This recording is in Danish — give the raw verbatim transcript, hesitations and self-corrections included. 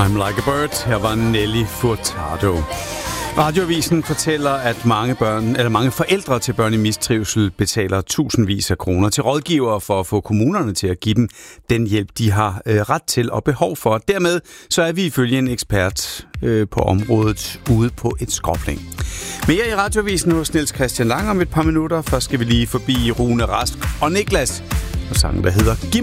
I'm like a bird. Her var Nelly Furtado. Radioavisen fortæller, at mange børn eller mange forældre til børn i mistrivsel betaler tusindvis af kroner til rådgivere for at få kommunerne til at give dem den hjælp, de har øh, ret til og behov for. Dermed så er vi ifølge en ekspert øh, på området ude på et skråplan. Mere i Radioavisen hos Niels Christian Lang om et par minutter. Først skal vi lige forbi Rune Rask og Niklas og sangen, der hedder Giv